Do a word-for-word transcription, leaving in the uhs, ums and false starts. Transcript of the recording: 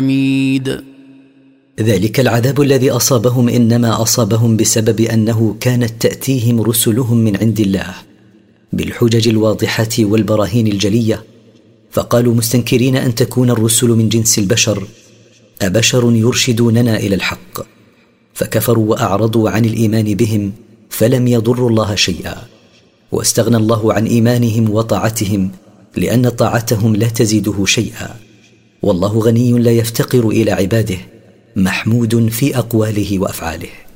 حميد. ذلك العذاب الذي أصابهم إنما أصابهم بسبب أنه كانت تأتيهم رسلهم من عند الله بالحجج الواضحة والبراهين الجلية، فقالوا مستنكرين أن تكون الرسل من جنس البشر أبشر يرشدوننا إلى الحق، فكفروا وأعرضوا عن الإيمان بهم فلم يضروا الله شيئا، واستغنى الله عن إيمانهم وطاعتهم لأن طاعتهم لا تزيده شيئا، والله غني لا يفتقر إلى عباده، محمود في أقواله وأفعاله.